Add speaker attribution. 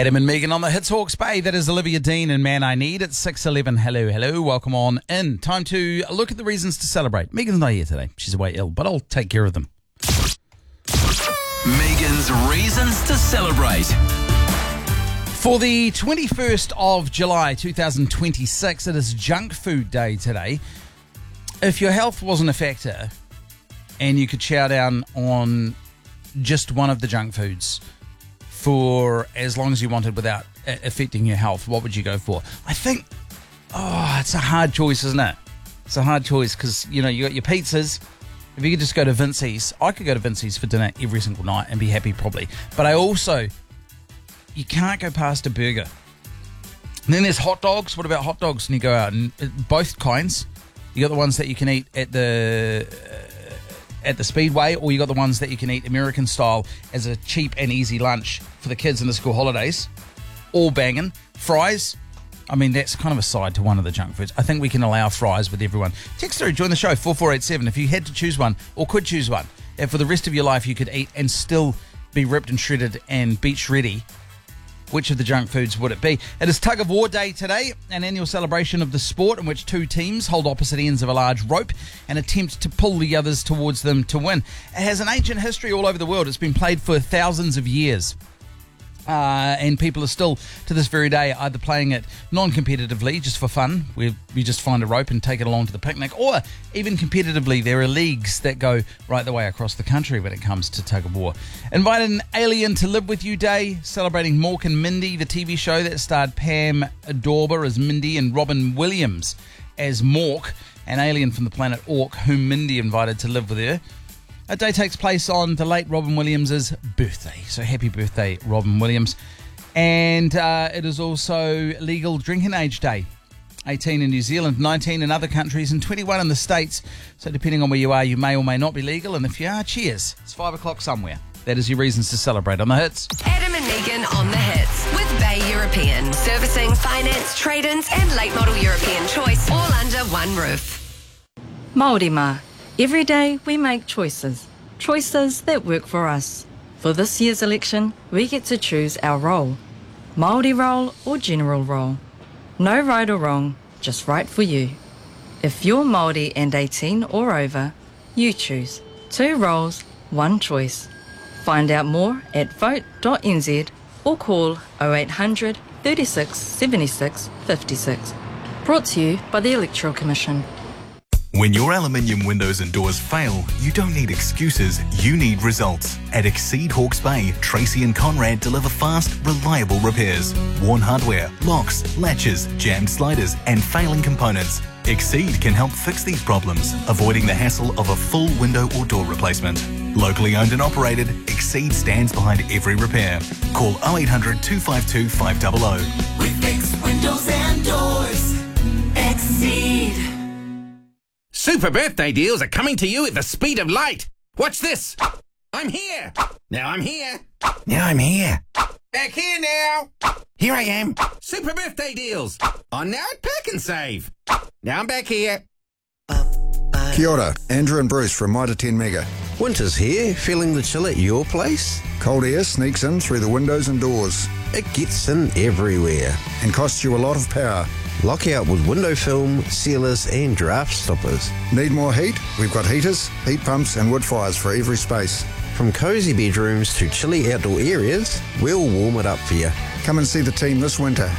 Speaker 1: Adam and Megan on the Hits Hawke's Bay. That is Olivia Dean and Man I Need at 6:11. Hello. Welcome on in. Time to look at the reasons to celebrate. Megan's not here today. She's away ill, but I'll take care of them.
Speaker 2: Megan's reasons to celebrate.
Speaker 1: For the 21st of July 2026, it is Junk Food Day today. If your health wasn't a factor and you could chow down on just one of the junk foods for as long as you wanted without affecting your health, what would you go for? I think, it's a hard choice, isn't it? It's a hard choice because, you got your pizzas. If you could just go to Vincey's, I could go to Vincey's for dinner every single night and be happy probably. But you can't go past a burger. And then there's hot dogs. What about hot dogs? And you go out and both kinds. You got the ones that you can eat at the Speedway, or you got the ones that you can eat American style as a cheap and easy lunch for the kids in the school holidays. All banging. Fries, that's kind of a side to one of the junk foods. I think we can allow fries with everyone. Text through, join the show, 4487. If you had to choose one, or could choose one, and for the rest of your life you could eat and still be ripped and shredded and beach ready, which of the junk foods would it be? It is Tug of War Day today, an annual celebration of the sport in which two teams hold opposite ends of a large rope and attempt to pull the others towards them to win. It has an ancient history all over the world. It's been played for thousands of years. And people are still, to this very day, either playing it non-competitively, just for fun, where we just find a rope and take it along to the picnic, or even competitively. There are leagues that go right the way across the country when it comes to tug of war. Invited an Alien to Live With You Day, celebrating Mork and Mindy, the TV show that starred Pam Dawber as Mindy and Robin Williams as Mork, an alien from the planet Ork, whom Mindy invited to live with her. A day takes place on the late Robin Williams' birthday. So happy birthday, Robin Williams. And it is also Legal Drinking Age Day. 18 in New Zealand, 19 in other countries, and 21 in the States. So depending on where you are, you may or may not be legal. And if you are, cheers. It's 5 o'clock somewhere. That is your reasons to celebrate on the Hits.
Speaker 3: Adam and Megan on the Hits with Bay European. Servicing, finance, trade-ins and late model European choice all under one roof.
Speaker 4: Māori Ma. Every day we make choices that work for us. For this year's election, we get to choose our role. Māori role or general role. No right or wrong, just right for you. If you're Māori and 18 or over, you choose. 2 roles, 1 choice. Find out more at vote.nz or call 0800 36 76 56. Brought to you by the Electoral Commission.
Speaker 5: When your aluminium windows and doors fail, you don't need excuses, you need results. At Exceed Hawke's Bay, Tracy and Conrad deliver fast, reliable repairs. Worn hardware, locks, latches, jammed sliders and failing components. Exceed can help fix these problems, avoiding the hassle of a full window or door replacement. Locally owned and operated, Exceed stands behind every repair. Call 0800 252 500.
Speaker 6: We fix windows and doors. Exceed.
Speaker 7: Super birthday deals are coming to you at the speed of light. Watch this. I'm here. Now I'm here.
Speaker 8: Now I'm here.
Speaker 7: Back here now.
Speaker 8: Here I am.
Speaker 7: Super birthday deals. On now at Pack and Save. Now I'm back here.
Speaker 9: Kia ora, Andrew and Bruce from Mitre 10 Mega.
Speaker 8: Winter's here. Feeling the chill at your place?
Speaker 9: Cold air sneaks in through the windows and doors.
Speaker 8: It gets in everywhere.
Speaker 9: And costs you a lot of power.
Speaker 8: Lock out with window film, sealers and draft stoppers.
Speaker 9: Need more heat? We've got heaters, heat pumps and wood fires for every space.
Speaker 8: From cosy bedrooms to chilly outdoor areas, we'll warm it up for you.
Speaker 9: Come and see the team this winter